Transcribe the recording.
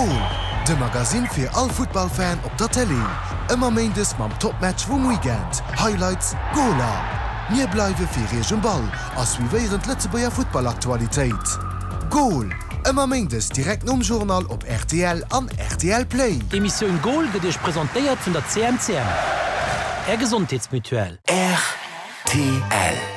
Goal, de Magasin fir all Footballfan op der Tele. Immer méindes mam Topmatch vum Weekend. Highlights, Gola. Mir bleiwe fir regem Ball, ass wie wéieren Letzebauer Footballaktualitéit. Goal, immer méindes direkt um Journal op RTL an RTL Play. Emissionioun Goal gët ech präsentéiert vun der CMCM. Gesundheitsmutuell. RTL.